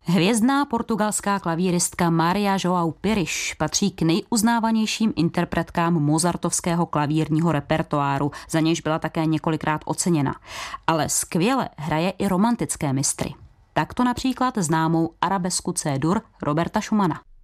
Hvězdná portugalská klavíristka Maria João Pires patří k nejuznávanějším interpretkám mozartovského klavírního repertoáru, za nějž byla také několikrát oceněna. Ale skvěle hraje i romantické mistry. Takto například známou arabesku C-dur Roberta Schumana.